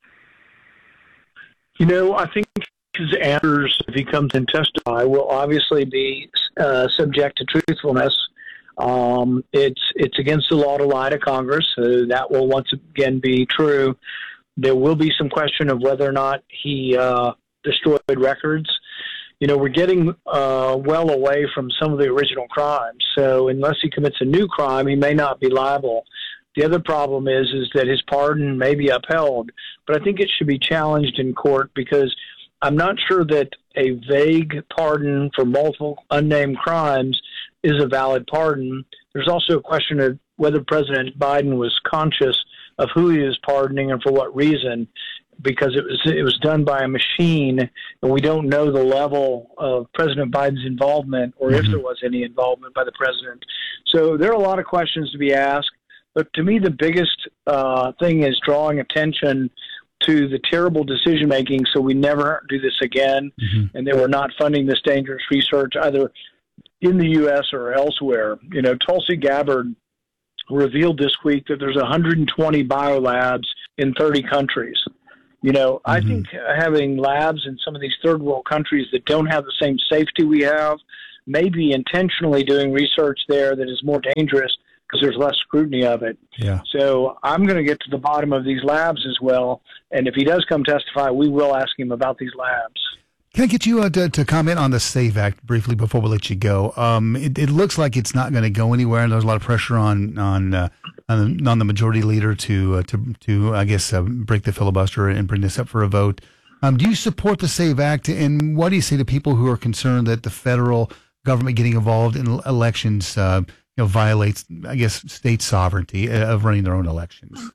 Speaker 1: I think his answers, if he comes and testify, will obviously be subject to truthfulness. It's against the law to lie to Congress. That will once again be true. There will be some question of whether or not he destroyed records. We're getting well away from some of the original crimes. So unless he commits a new crime, he may not be liable. The other problem is that his pardon may be upheld. But I think it should be challenged in court, because I'm not sure that a vague pardon for multiple unnamed crimes is a valid pardon. There's also a question of whether President Biden was conscious of who he was pardoning and for what reason. because it was done by a machine, and we don't know the level of President Biden's involvement or if there was any involvement by the president. So there are a lot of questions to be asked. But to me, the biggest thing is drawing attention to the terrible decision-making so we never do this again, and that we're not funding this dangerous research either in the U.S. or elsewhere. You know, Tulsi Gabbard revealed this week that there's 120 biolabs in 30 countries. You know, I think having labs in some of these third world countries that don't have the same safety we have, maybe intentionally doing research there that is more dangerous because there's less scrutiny of it.
Speaker 2: Yeah.
Speaker 1: So I'm going to get to the bottom of these labs as well. And if he does come testify, we will ask him about these labs.
Speaker 2: Can I get you to comment on the SAVE Act briefly before we let you go? It looks like it's not going to go anywhere, and there's a lot of pressure on the majority leader to I guess break the filibuster and bring this up for a vote. Do you support the SAVE Act, and what do you say to people who are concerned that the federal government getting involved in elections violates, I guess, state sovereignty of running their own elections?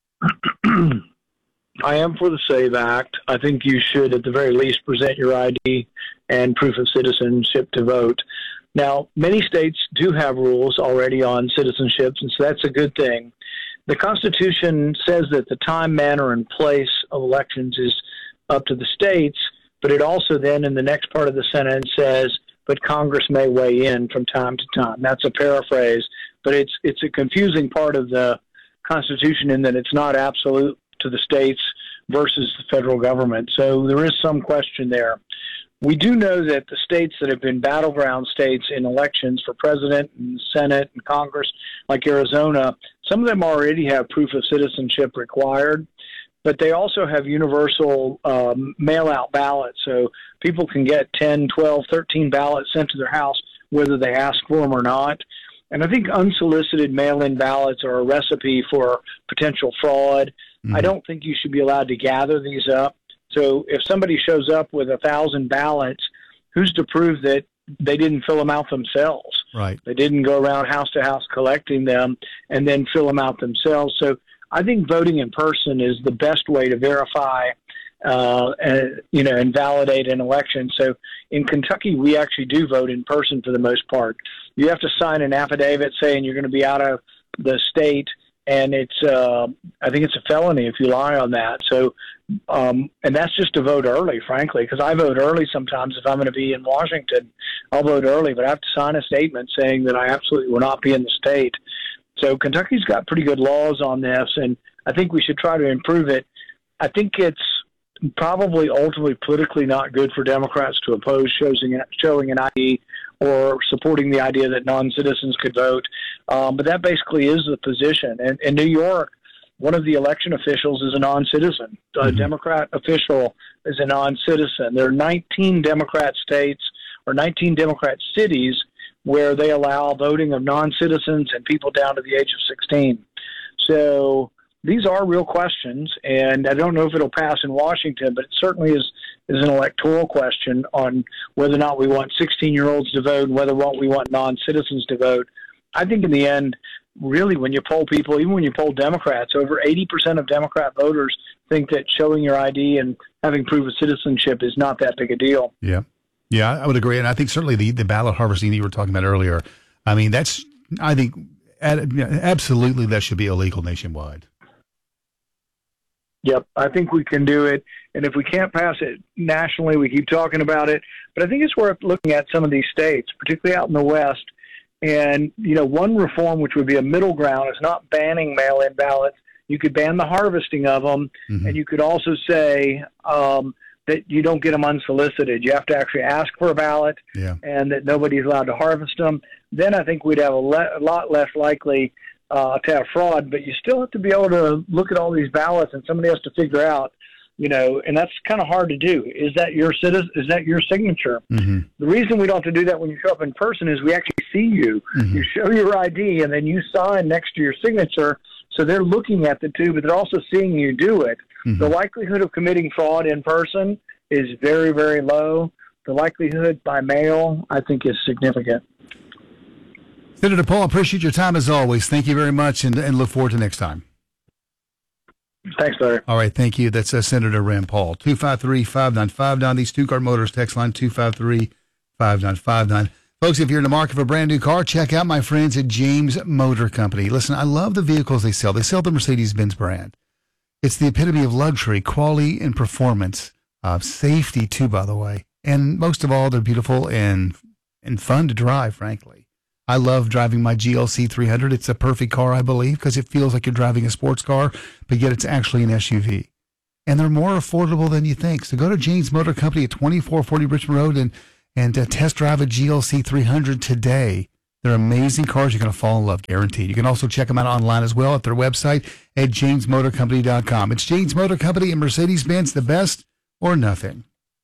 Speaker 1: I am for the SAVE Act. I think you should, at the very least, present your ID and proof of citizenship to vote. Now, many states do have rules already on citizenship, and so that's a good thing. The Constitution says that the time, manner, and place of elections is up to the states, but it also then, in the next part of the sentence, says, but Congress may weigh in from time to time. That's a paraphrase, but it's a confusing part of the Constitution in that it's not absolute to the states versus the federal government. So there is some question there. We do know that the states that have been battleground states in elections for president and Senate and Congress, like Arizona, some of them already have proof of citizenship required, but they also have universal mail-out ballots. So people can get 10, 12, 13 ballots sent to their house, whether they ask for them or not. And I think unsolicited mail-in ballots are a recipe for potential fraud. I don't think you should be allowed to gather these up. So if somebody shows up with 1,000 ballots, who's to prove that they didn't fill them out themselves?
Speaker 2: Right.
Speaker 1: They didn't go around house to house collecting them and then fill them out themselves. So I think voting in person is the best way to verify and validate an election. So in Kentucky, we actually do vote in person for the most part. You have to sign an affidavit saying you're going to be out of the state, and it's I think it's a felony if you lie on that. So and that's just to vote early, frankly, because I vote early sometimes. If I'm going to be in Washington, I'll vote early, but I have to sign a statement saying that I absolutely will not be in the state. So Kentucky's got pretty good laws on this, and I think we should try to improve it. I think it's probably ultimately politically not good for Democrats to oppose showing an ID or supporting the idea that non-citizens could vote. But that basically is the position. And in New York, one of the election officials is a non-citizen. A Democrat official is a non-citizen. There are 19 Democrat states or 19 Democrat cities where they allow voting of non-citizens and people down to the age of 16. So these are real questions, and I don't know if it'll pass in Washington, but it certainly is an electoral question on whether or not we want 16-year-olds to vote and whether or not we want non-citizens to vote. I think in the end, really, when you poll people, even when you poll Democrats, over 80% of Democrat voters think that showing your ID and having proof of citizenship is not that big a deal.
Speaker 2: Yeah. Yeah, I would agree. And I think certainly the ballot harvesting that you were talking about earlier, I mean, I think absolutely that should be illegal nationwide.
Speaker 1: Yep, I think we can do it. And if we can't pass it nationally, we keep talking about it. But I think it's worth looking at some of these states, particularly out in the West. And, one reform, which would be a middle ground, is not banning mail-in ballots. You could ban the harvesting of them, and you could also say that you don't get them unsolicited. You have to actually ask for a ballot, and that nobody's allowed to harvest them. Then I think we'd have a lot less likely to have fraud, but you still have to be able to look at all these ballots, and somebody has to figure out, and that's kind of hard to do. Is that your Is that your signature? The reason we don't have to do that when you show up in person is we actually see you. You show your ID, and then you sign next to your signature. So they're looking at the two, but they're also seeing you do it. The likelihood of committing fraud in person is very, very low. The likelihood by mail, I think, is significant.
Speaker 2: Senator Paul, appreciate your time as always. Thank you very much, and look forward to next time.
Speaker 1: Thanks, Larry.
Speaker 2: All right, thank you. That's Senator Rand Paul. 253-5959. The Stuttgart Motors text line, 253-5959. Folks, if you're in the market for a brand new car, check out my friends at James Motor Company. Listen, I love the vehicles they sell. They sell the Mercedes-Benz brand. It's the epitome of luxury, quality, and performance. Safety, too, by the way. And most of all, they're beautiful and fun to drive, frankly. I love driving my GLC 300. It's a perfect car, I believe, because it feels like you're driving a sports car, but yet it's actually an SUV. And they're more affordable than you think. So go to James Motor Company at 2440 Richmond Road and test drive a GLC 300 today. They're amazing cars. You're going to fall in love, guaranteed. You can also check them out online as well at their website at jamesmotorcompany.com. It's James Motor Company and Mercedes-Benz, the best or nothing.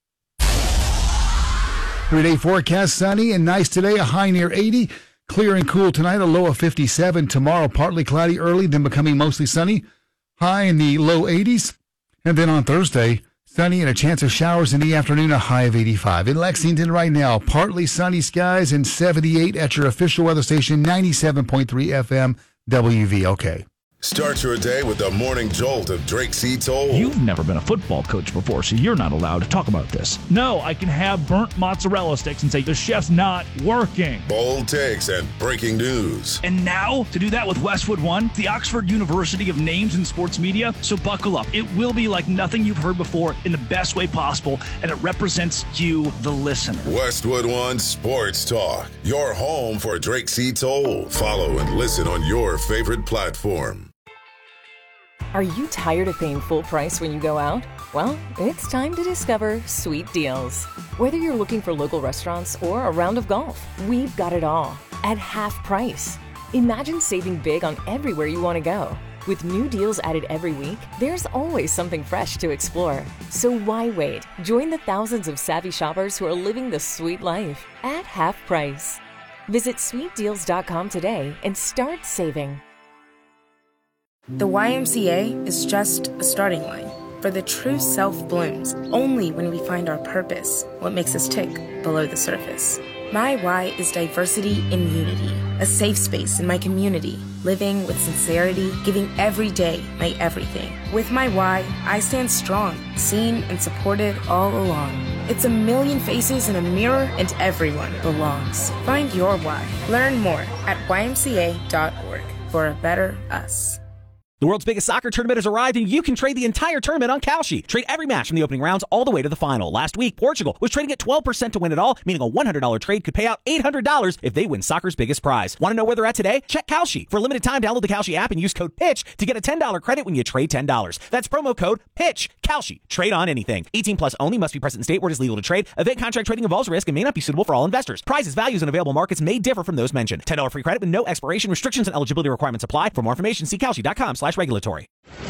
Speaker 2: 3-day forecast, sunny and nice today, a high near 80. Clear and cool tonight, a low of 57. Tomorrow, partly cloudy early, then becoming mostly sunny, high in the low 80s. And then on Thursday, sunny and a chance of showers in the afternoon, a high of 85. In Lexington right now, partly sunny skies and 78 at your official weather station, 97.3 FM WVLK.
Speaker 3: Start your day with the morning jolt of Drake C. Toll.
Speaker 4: You've never been a football coach before, so you're not allowed to talk about this. No, I can have burnt mozzarella sticks and say the chef's not working.
Speaker 3: Bold takes and breaking news.
Speaker 4: And now, to do that with Westwood One, the Oxford University of Names in Sports Media. So buckle up. It will be like nothing you've heard before in the best way possible, and it represents you, the listener.
Speaker 3: Westwood One Sports Talk, your home for Drake C. Toll. Follow and listen on your favorite platform.
Speaker 10: Are you tired of paying full price when you go out? Well, it's time to discover Sweet Deals. Whether you're looking for local restaurants or a round of golf, we've got it all at half price. Imagine saving big on everywhere you want to go. With new deals added every week, there's always something fresh to explore. So why wait? Join the thousands of savvy shoppers who are living the sweet life at half price. Visit sweetdeals.com today and start saving.
Speaker 6: The YMCA is just a starting line, for the true self blooms only when we find our purpose, what makes us tick below the surface. My why is diversity in unity, a safe space in my community, living with sincerity, giving every day my everything. With my why, I stand strong, seen and supported all along. It's a million faces in a mirror and everyone belongs. Find your why. Learn more at ymca.org for a better us.
Speaker 21: The world's biggest soccer tournament has arrived, and you can trade the entire tournament on Kalshi. Trade every match from the opening rounds all the way to the final. Last week, Portugal was trading at 12% to win it all, meaning a $100 trade could pay out $800 if they win soccer's biggest prize. Want to know where they're at today? Check Kalshi. For a limited time, download the Kalshi app and use code PITCH to get a $10 credit when you trade $10. That's promo code PITCH. Kalshi. Trade on anything. 18 plus only. Must be present in state where it is legal to trade. Event contract trading involves risk and may not be suitable for all investors. Prizes, values, and available markets may differ from those mentioned. $10 free credit with no expiration. Restrictions and eligibility requirements apply. For more information, see kalshi.com/regulatory.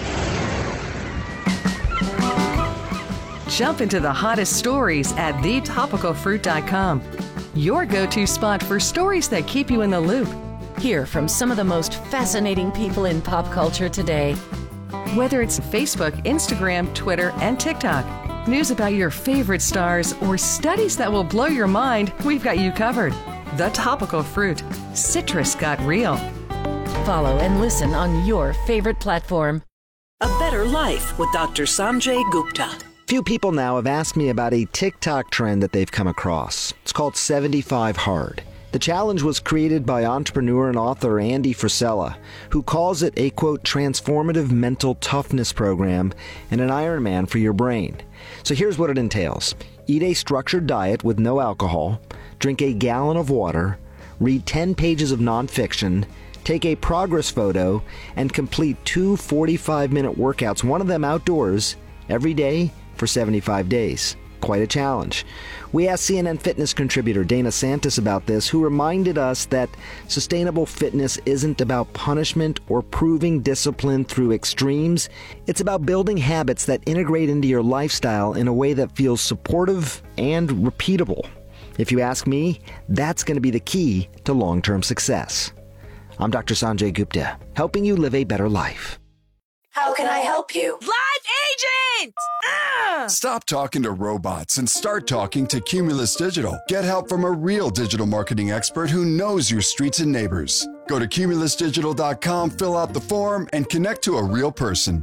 Speaker 10: Jump into the hottest stories at thetopicalfruit.com. Your go-to spot for stories that keep you in the loop.
Speaker 7: Hear from some of the most fascinating people in pop culture today.
Speaker 10: Whether it's Facebook, Instagram, Twitter, and TikTok, news about your favorite stars, or studies that will blow your mind, we've got you covered. The Topical Fruit. Citrus got real.
Speaker 7: Follow and listen on your favorite platform.
Speaker 24: A Better Life with Dr. Sanjay Gupta.
Speaker 25: Few people now have asked me about a TikTok trend that they've come across. It's called 75 Hard. The challenge was created by entrepreneur and author Andy Frisella, who calls it a, quote, transformative mental toughness program and an Ironman for your brain. So here's what it entails. Eat a structured diet with no alcohol, drink a gallon of water, read 10 pages of nonfiction, take a progress photo, and complete 2 45-minute workouts, one of them outdoors, every day for 75 days. Quite a challenge. We asked CNN Fitness contributor Dana Santis about this, who reminded us that sustainable fitness isn't about punishment or proving discipline through extremes. It's about building habits that integrate into your lifestyle in a way that feels supportive and repeatable. If you ask me, that's going to be the key to long-term success. I'm Dr. Sanjay Gupta, helping you live a better life.
Speaker 15: How can I help you? Live Agent!
Speaker 16: Stop talking to robots and start talking to Cumulus Digital. Get help from a real digital marketing expert who knows your streets and neighbors. Go to cumulusdigital.com, fill out the form, and connect to a real person.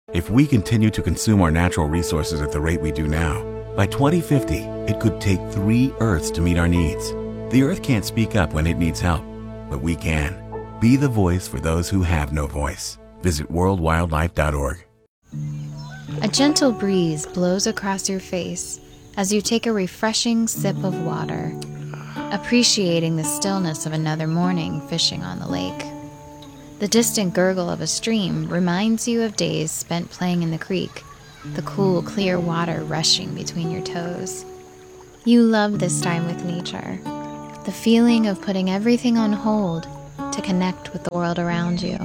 Speaker 8: If we continue to consume our natural resources at the rate we do now, by 2050, it could take 3 Earths to meet our needs. The Earth can't speak up when it needs help, but we can. Be the voice for those who have no voice. Visit worldwildlife.org.
Speaker 9: A gentle breeze blows across your face as you take a refreshing sip of water, appreciating the stillness of another morning fishing on the lake. The distant gurgle of a stream reminds you of days spent playing in the creek, the cool, clear water rushing between your toes. You love this time with nature, the feeling of putting everything on hold to connect with the world around you.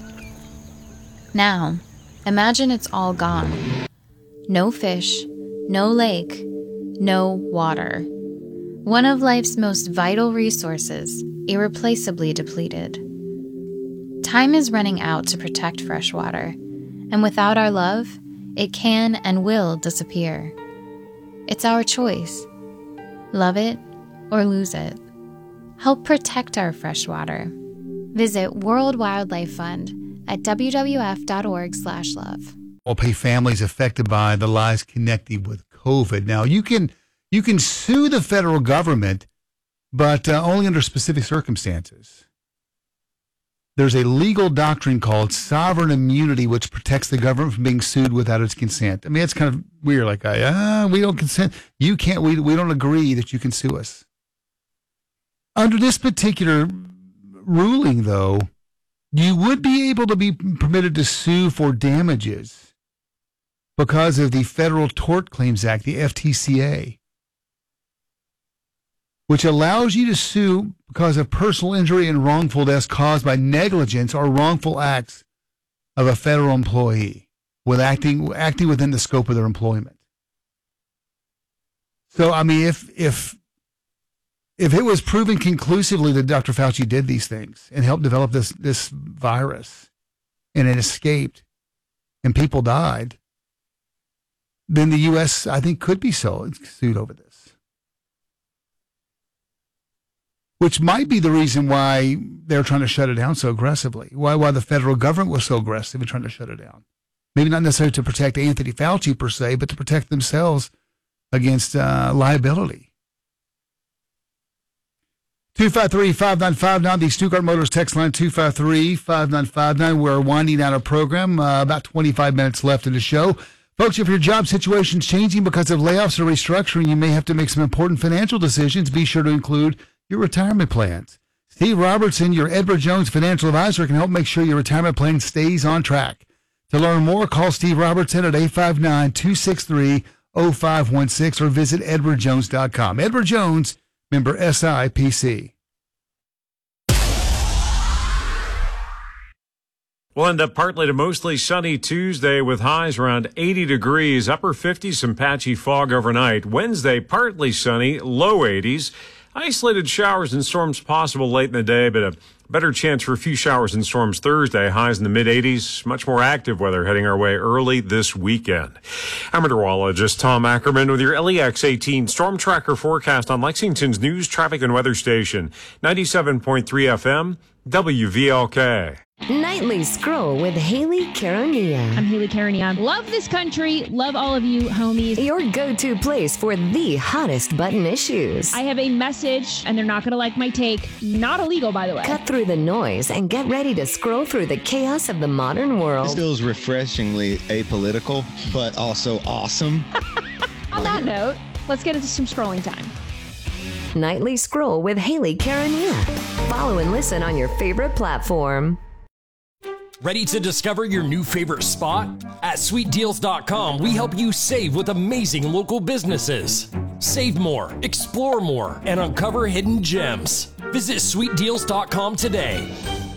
Speaker 9: Now, imagine it's all gone. No fish, no lake, no water. One of life's most vital resources, irreplaceably depleted. Time is running out to protect fresh water, and without our love, it can and will disappear. It's our choice. Love it or lose it. Help protect our fresh water. Visit World Wildlife Fund at wwf.org/love.
Speaker 2: Will pay families affected by the lies connected with COVID. Now, you can sue the federal government, but only under specific circumstances. There's a legal doctrine called sovereign immunity, which protects the government from being sued without its consent. I mean, it's kind of weird. Like, we don't consent. You can't. We don't agree that you can sue us. Under this particular ruling, though, you would be able to be permitted to sue for damages because of the Federal Tort Claims Act, the FTCA, which allows you to sue because of personal injury and wrongful deaths caused by negligence or wrongful acts of a federal employee with acting within the scope of their employment. So, I mean, if it was proven conclusively that Dr. Fauci did these things and helped develop this virus and it escaped and people died, then the U.S., I think, could be sued over this. Which might be the reason why they're trying to shut it down so aggressively. Why the federal government was so aggressive in trying to shut it down. Maybe not necessarily to protect Anthony Fauci per se, but to protect themselves against liability. 253-5959, the Stuttgart Motors text line 253-5959. We're winding down our program. About 25 minutes left in the show. Folks, if your job situation is changing because of layoffs or restructuring, you may have to make some important financial decisions. Be sure to include your retirement plans. Steve Robertson, your Edward Jones financial advisor, can help make sure your retirement plan stays on track. To learn more, call Steve Robertson at 859-263-0516 or visit edwardjones.com. Edward Jones, member SIPC.
Speaker 23: We'll end up partly to mostly sunny Tuesday with highs around 80 degrees, upper 50s, some patchy fog overnight. Wednesday, partly sunny, low 80s. Isolated showers and storms possible late in the day, but a better chance for a few showers and storms Thursday. Highs in the mid-80s. Much more active weather heading our way early this weekend. I'm meteorologist Tom Ackerman with your LEX 18 Storm Tracker forecast on Lexington's news, traffic, and weather station. 97.3 FM, WVLK.
Speaker 5: Nightly Scroll with Haley Caronia.
Speaker 11: I'm Haley Caronia. Love this country. Love all of you, homies.
Speaker 5: Your go-to place for the hottest button issues.
Speaker 11: I have a message, and they're not going to like my take. Not illegal, by the way.
Speaker 5: Cut through the noise and get ready to scroll through the chaos of the modern world.
Speaker 12: This feels refreshingly apolitical, but also awesome.
Speaker 11: On that note, let's get into some scrolling time.
Speaker 5: Nightly Scroll with Haley Caronia. Follow and listen on your favorite platform.
Speaker 14: Ready to discover your new favorite spot? At sweetdeals.com, we help you save with amazing local businesses. Save more, explore more, and uncover hidden gems. Visit sweetdeals.com today.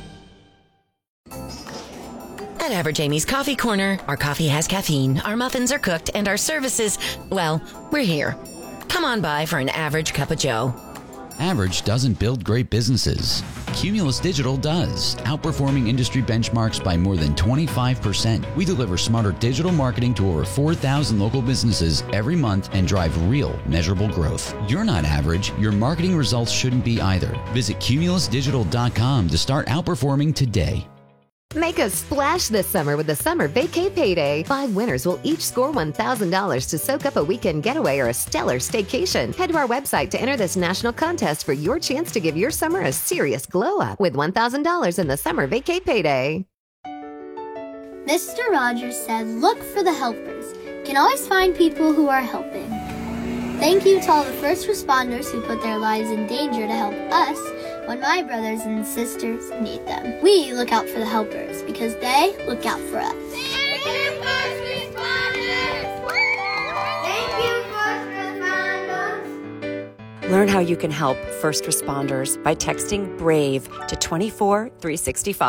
Speaker 7: At Average Amy's Coffee Corner, our coffee has caffeine, our muffins are cooked, and our services, well, we're here. Come on by for an average cup of joe.
Speaker 26: Average doesn't build great businesses. Cumulus Digital does, outperforming industry benchmarks by more than 25%. We deliver smarter digital marketing to over 4,000 local businesses every month and drive real, measurable growth. You're not average. Your marketing results shouldn't be either. Visit cumulusdigital.com to start outperforming today.
Speaker 5: Make a splash this summer with the Summer Vacay Payday. 5 winners will each score $1,000 to soak up a weekend getaway or a stellar staycation. Head to our website to enter this national contest for your chance to give your summer a serious glow up with $1,000 in the Summer Vacay Payday.
Speaker 13: Mr. Rogers said, look for the helpers. You can always find people who are helping. Thank you to all the first responders who put their lives in danger to help us when my brothers and sisters need them. We look out for the helpers because they look out for us. Thank you, first responders! Thank you, first responders!
Speaker 17: Learn how you can help first responders by texting BRAVE to 24365.